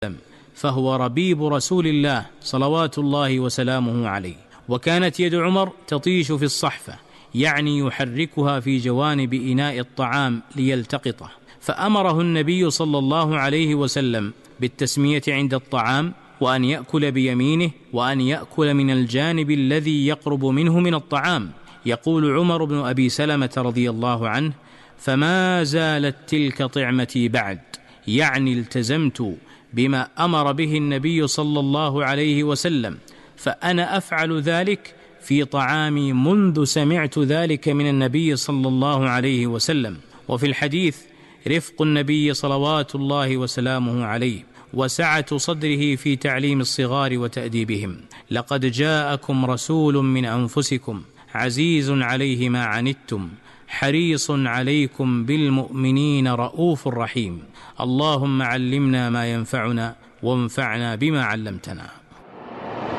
فهو ربيب رسول الله صلوات الله وسلامه عليه. وكانت يد عمر تطيش في الصحفة، يعني يحركها في جوانب إناء الطعام ليلتقطه، فأمره النبي صلى الله عليه وسلم بالتسمية عند الطعام، وأن يأكل بيمينه، وأن يأكل من الجانب الذي يقرب منه من الطعام. يقول عمر بن أبي سلمة رضي الله عنه: فما زالت تلك طعمتي بعد، يعني التزمت بما أمر به النبي صلى الله عليه وسلم، فأنا أفعل ذلك في طعامي منذ سمعت ذلك من النبي صلى الله عليه وسلم. وفي الحديث رفق النبي صلوات الله وسلامه عليه وسعة صدره في تعليم الصغار وتأديبهم. لقد جاءكم رسول من أنفسكم عزيز عليه ما عنتم حريص عليكم بالمؤمنين رؤوف رحيم. اللهم علمنا ما ينفعنا وانفعنا بما علمتنا.